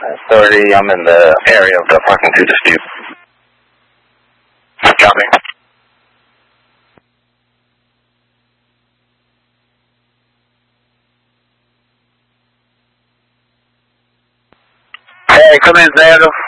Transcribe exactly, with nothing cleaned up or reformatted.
Authority, I'm in the area of the parking two dispute. Copy. Hey, come in, Xander.